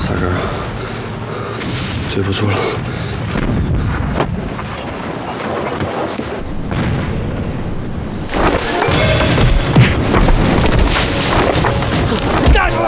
在这儿对不住了。 站住！